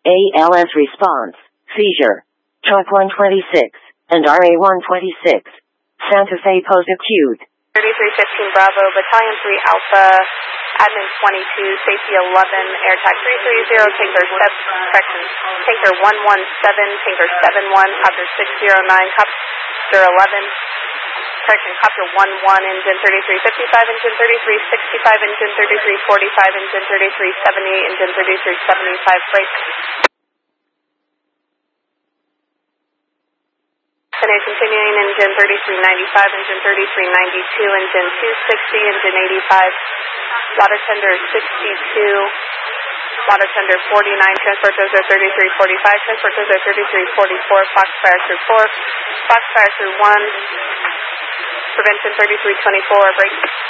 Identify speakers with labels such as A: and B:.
A: ALS response, seizure. Truck 126 and RA-126. Santa Fe post-acute.
B: 3315 Bravo, Battalion 3 Alpha, Admin 22, Safety 11, Air Tag 330, Tanker 117, Tanker 71, Copter 609, Copter 11, Copter 11, Engine 3355, Engine 3365, Engine 3345, Engine 3378, Engine 3375, break. Continuing Engine 3395, Engine 3392, Engine 260, Engine 85, Water Tender 62, Water Tender 49, Transport Dozer 3345, Transport Dozer 3344, Foxfire through 4, Foxfire through 1, Prevention 3324, break.